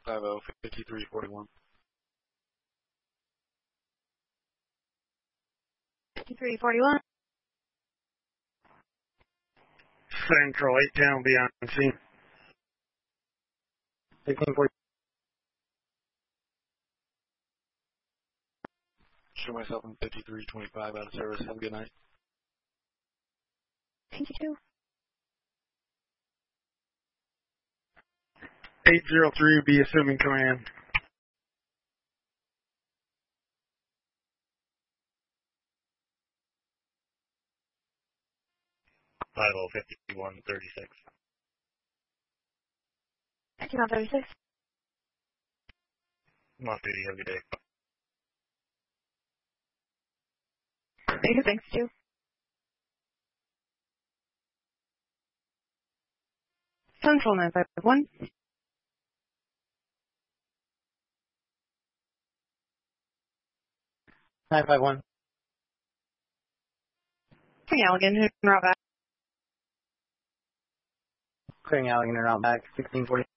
505341. 5341. Central 810 will be on scene. 1640. Show myself in 5325 out of service. Have a good night. 22. 803 will be assuming command. Bible 5136. 5136. I'm off duty. Have a good day. Thanks, too. Central 951. 951. Clearing Allegan, route back. Clearing Allegan and route back. 1640.